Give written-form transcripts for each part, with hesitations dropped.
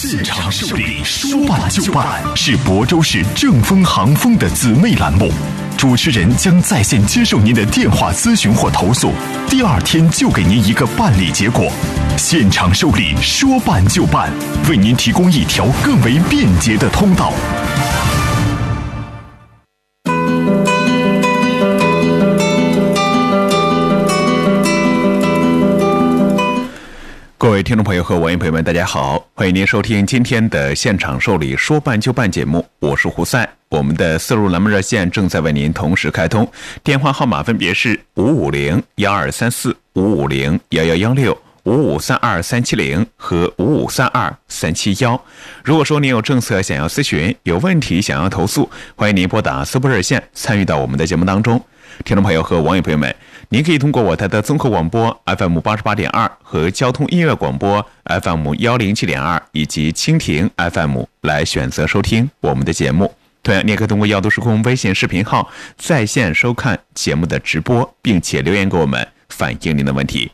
现场受理，说办就办，是亳州市正风航风的姊妹栏目。主持人将在线接受您的电话咨询或投诉，第二天就给您一个办理结果。现场受理，说办就办，为您提供一条更为便捷的通道。各位听众朋友和网友朋友们，大家好，欢迎您收听今天的现场受理说办就办节目，我是胡赛。我们的4路栏目热线正在为您同时开通，电话号码分别是550-1234、550-1116、5532370和5532371。如果说您有政策想要咨询，有问题想要投诉，欢迎您拨打4部热线参与到我们的节目当中。听众朋友和网友朋友们，您可以通过我台的综合广播 FM88.2 和交通音乐广播 FM107.2 以及蜻蜓 FM 来选择收听我们的节目。同样，你也可以通过药都时空微信视频号在线收看节目的直播，并且留言给我们反映您的问题。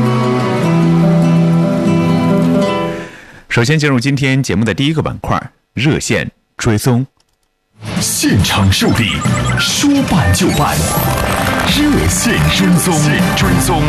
首先进入今天节目的第一个板块，热线追踪。现场受理，说办就办，热线追踪。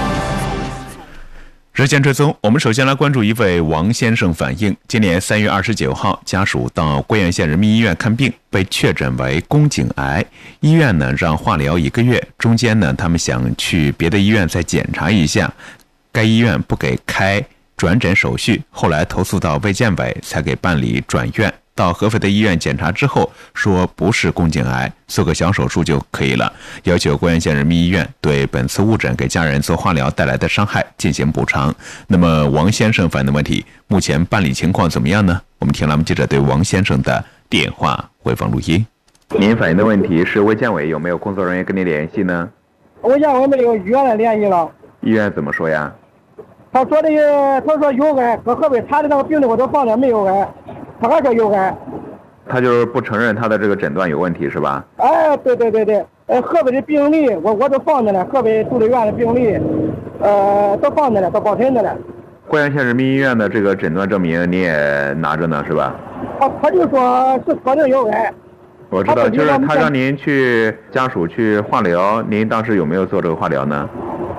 热线追踪，我们首先来关注一位王先生反映，今年3月29号，家属到桂阳县人民医院看病，被确诊为宫颈癌，医院呢让化疗1个月，中间呢他们想去别的医院再检查一下，该医院不给开转诊手续，后来投诉到卫健委才给办理转院。到合肥的医院检查之后，说不是宫颈癌，做个小手术就可以了，要求桂阳县人民医院对本次误诊给家人做化疗带来的伤害进行补偿。那么王先生反映的问题，目前办理情况怎么样呢？我们听栏目记者对王先生的电话回放录音。您反映的问题是卫健委有没有工作人员跟您联系呢？ 卫健委没有，医院来联系了。 医院怎么说呀？ 他说有癌，搁合肥查的那个病历我都放了，没有癌。他还说有癌， 他就是不承认他的这个诊断有问题是吧？ 哎，对，合肥的病历我都放着呢，合肥住的院的病历，都放着呢，都保存着呢。 桂阳县人民医院的这个诊断证明你也拿着呢是吧？ 他就说是确定有癌。 我知道，就是他让您去家属去化疗，您当时有没有做这个化疗呢？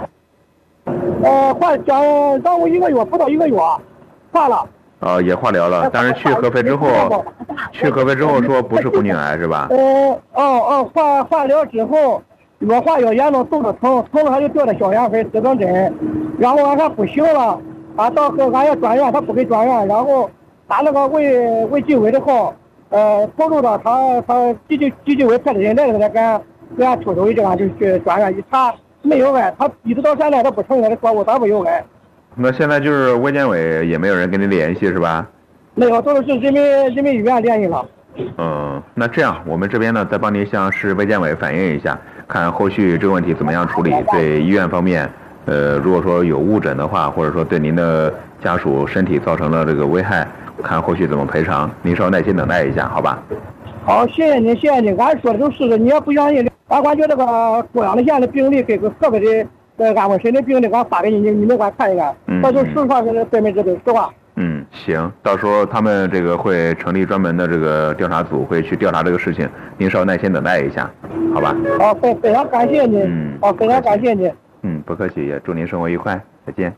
让我1个月，不到1个月，化了。 也化疗了，但是去合肥之后说不是宫颈癌是吧？ 化疗之后，越化越严重，肚子疼了他就吊的消炎粉、止疼针，然后俺看不行了，到俺要转院，他不给转院，然后打那个卫计委的号，投入到他纪委派的人来了，给俺出手一这就去转院一查没有癌，他一直到现在都不承认，他说我咋不有癌。 那现在就是卫健委也没有人跟您联系是吧？ 没有，都是人民医院联系了。 那这样我们这边呢再帮您向市卫健委反映一下，看后续这个问题怎么样处理。对医院方面，如果说有误诊的话，或者说对您的家属身体造成了这个危害，看后续怎么赔偿。您稍耐心等待一下，好吧？ 好，谢谢你。俺说的都是，你也不愿意，俺感觉这个贵阳的县的病历跟合肥的。安徽省的病历俺发给你，你们给俺看一看。到时候实话是对没对，实话。 行，到时候他们这个会成立专门的这个调查组，会去调查这个事情。您稍耐心等待一下，好吧？ 好，非常感谢你。非常感谢你。 不客气，也祝您生活愉快，再见。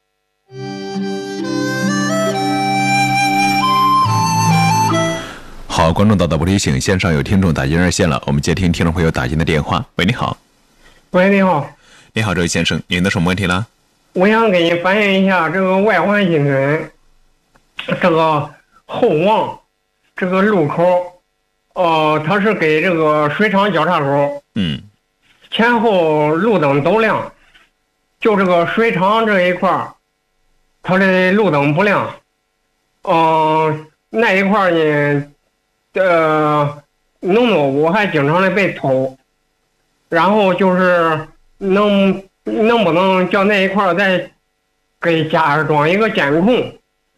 好，观众到不提醒，线上有听众打进热线了，我们接听听众朋友打进的电话。喂，你好。 喂，你好。 你好，这位先生，您的什么问题了？ 我想给你反映一下这个外环新村这个后王这个路口，它是给这个水厂交叉口，前后路灯都亮，就这个水厂这一块它的路灯不亮，那一块呢，农作物还经常的被偷，然后就是能不能叫那一块再给加装一个监控？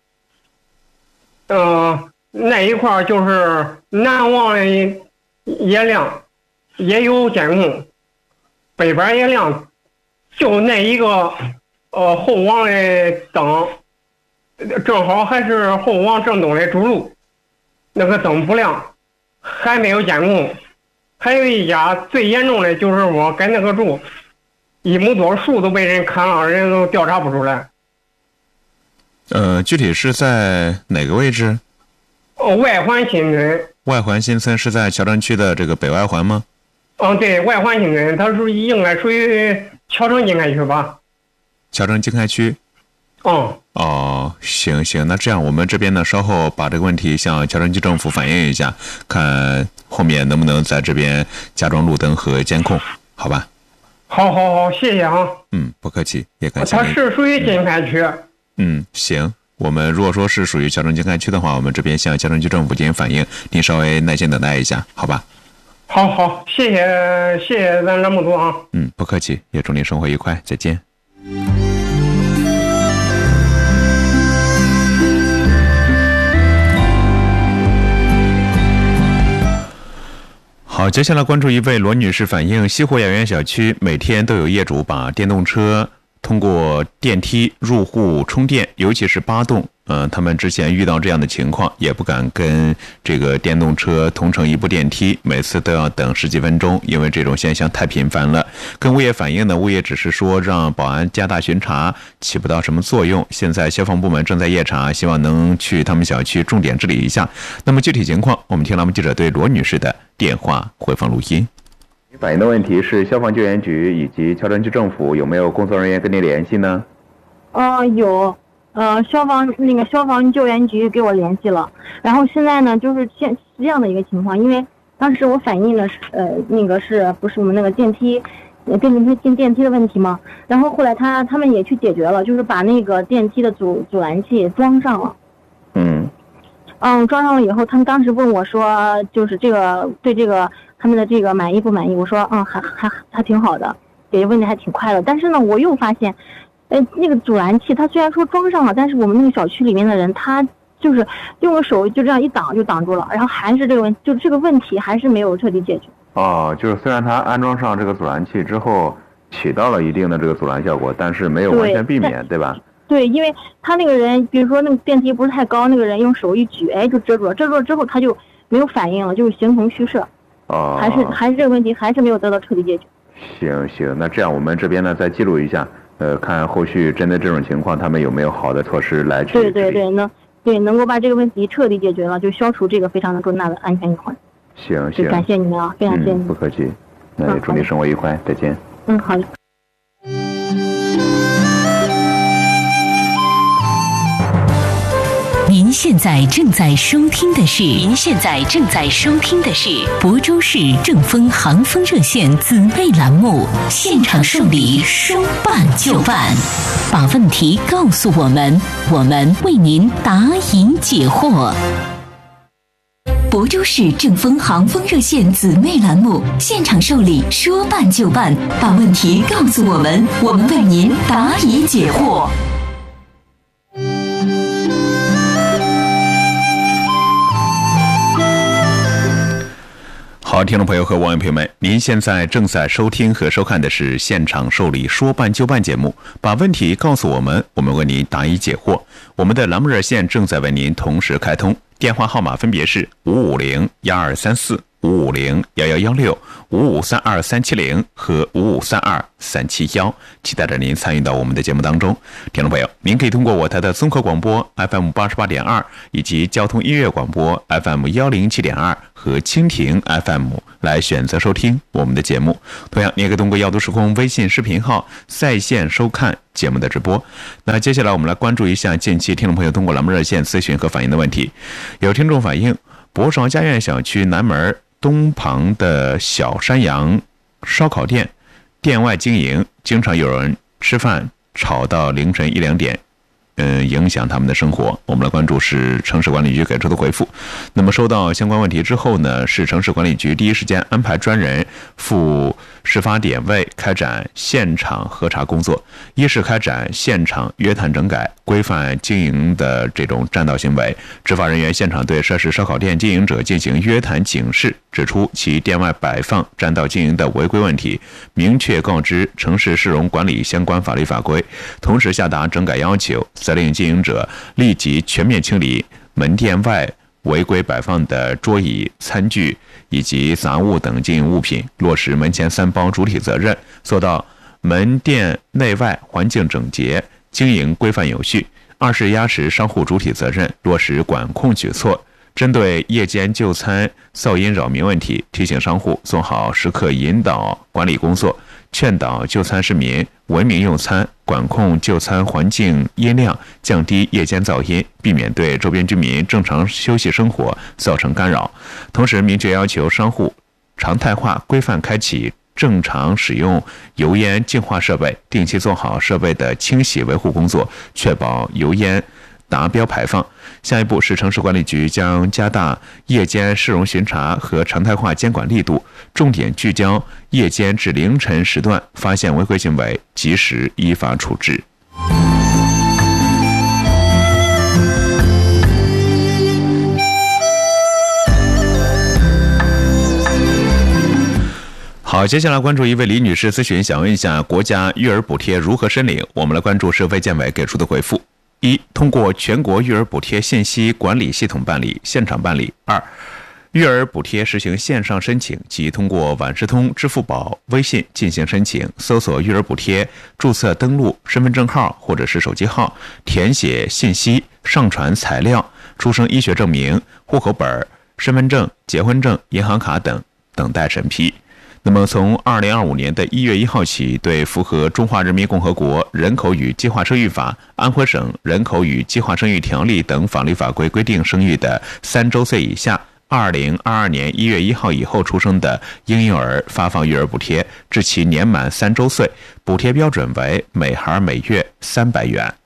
那一块就是南望的也亮，也有监控，北边也亮，就那一个后望的灯正好还是后往正东的主路，那个灯不亮，还没有监控。还有一家最严重的就是我跟那个住1亩多树都被人砍了，人都调查不出来。 具体是在哪个位置？ 外环新村。 外环新村是在桥城区的这个北外环吗？ 对，外环新村，它应该属于桥城经开区吧？ 桥城经开区。行，那这样我们这边呢，稍后把这个问题向桥城区政府反映一下，看后面能不能在这边加装路灯和监控，好吧？ 好，谢谢啊。 不客气，也感谢。 它是属于经开区。 行，我们如果说是属于桥城经开区的话，我们这边向桥城区政府进行反映，您稍微耐心等待一下，好吧？ 好，谢谢咱这么多啊。 不客气，也祝您生活愉快，再见。好，接下来关注一位罗女士反映，西湖雅苑小区每天都有业主把电动车通过电梯入户充电，尤其是8栋。他们之前遇到这样的情况，也不敢跟这个电动车同乘一部电梯，每次都要等10几分钟，因为这种现象太频繁了。跟物业反映呢，物业只是说让保安加大巡查，起不到什么作用。现在消防部门正在夜查，希望能去他们小区重点治理一下。那么具体情况，我们听栏目记者对罗女士的电话回放录音。反映的问题是消防救援局以及桥城区政府有没有工作人员跟您联系呢？ 有。消防救援局给我联系了，然后现在呢就是这样的一个情况，因为当时我反映的是是不是我们那个电梯进电梯的问题嘛，然后后来他们也去解决了，就是把那个电梯的阻拦器装上了。装上了以后，他们当时问我说，就是这个对这个他们的这个满意不满意？我说还挺好的，解决问题还挺快的。但是呢，我又发现。那个阻拦器，它虽然说装上了，但是我们那个小区里面的人，他就是用个手就这样一挡就挡住了，然后还是这个问题还是没有彻底解决。 就是虽然它安装上这个阻拦器之后，起到了一定的这个阻拦效果，但是没有完全避免，对吧？ 对，因为他那个人，比如说那个电梯不是太高，那个人用手一举，就遮住了，遮住了之后他就没有反应了，就是形同虚设。还是这个问题还是没有得到彻底解决。 行，那这样我们这边呢再记录一下。看后续针对这种情况，他们有没有好的措施来去对，能够把这个问题彻底解决了，就消除这个非常的重大的安全隐患。 行， 感谢你们啊，非常谢谢你们。 不客气，那也祝你生活愉快，再见。 好的。 您现在正在收听的是亳州市正风航风热线姊妹栏目《现场受理说办就办》，把问题告诉我们，我们为您答疑解惑。亳州市正风航风热线姊妹栏目《现场受理说办就办》，把问题告诉我们，我们为您答疑解惑。 好，听众朋友和网友朋友们，您现在正在收听和收看的是现场受理说办就办节目，把问题告诉我们，我们为您答疑解惑。我们的栏目热线正在为您同时开通，电话号码分别是550-1234、550-1116、5532370和5532371，期待着您参与到我们的节目当中。听众朋友，您可以通过我台的综合广播 FM88.2 以及交通音乐广播 FM107.2 和蜻蜓 FM 来选择收听我们的节目。同样，你也可以通过耀都时空微信视频号在线收看节目的直播。那接下来我们来关注一下近期听众朋友通过栏目热线咨询和反映的问题。有听众反映，博韶家苑小区南门东旁的小山羊烧烤店店外经营，经常有人吃饭吵到凌晨1、2点，影响他们的生活。我们来关注市城市管理局给出的回复。那么收到相关问题之后呢，市城市管理局第一时间安排专人赴事发点位开展现场核查工作，一是开展现场约谈整改，规范经营的这种占道行为。执法人员现场对涉事烧烤店经营者进行约谈警示，指出其店外摆放占道经营的违规问题，明确告知城市市容管理相关法律法规，同时下达整改要求。 责令经营者立即全面清理门店外违规摆放的桌椅、餐具以及杂物等经营物品，落实门前三包主体责任，做到门店内外环境整洁，经营规范有序。二是压实商户主体责任，落实管控举措。针对夜间就餐噪音扰民问题，提醒商户做好时刻引导管理工作，劝导就餐市民文明用餐，管控就餐环境音量，降低夜间噪音，避免对周边居民正常休息生活造成干扰。同时，明确要求商户常态化规范开启正常使用油烟净化设备，定期做好设备的清洗维护工作，确保油烟达标排放。下一步是城市管理局将加大夜间市容巡查和常态化监管力度，重点聚焦夜间至凌晨时段，发现违规行为及时依法处置。好，接下来关注一位李女士咨询，想问一下国家育儿补贴如何申领？我们来关注是卫健委给出的回复：一、通过全国育儿补贴信息管理系统办理，现场办理；二、育儿补贴实行线上申请，即通过万事通、支付宝、微信进行申请，搜索育儿补贴，注册登录身份证号或者是手机号，填写信息，上传材料，出生医学证明、户口本、身份证、结婚证、银行卡等，等待审批。那么，从2025年的1月1号起，对符合《中华人民共和国人口与计划生育法》、安徽省人口与计划生育条例等法律法规规定生育的3周岁以下2022年1月1号以后出生的婴幼儿发放育儿补贴，至其年满3周岁，补贴标准为每孩每月300元。